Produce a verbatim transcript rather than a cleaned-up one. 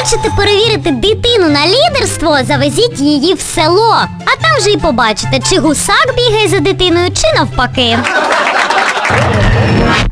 Хочете перевірити дитину на лідерство? Завезіть її в село. А там же і побачите, чи гусак бігає за дитиною, чи навпаки.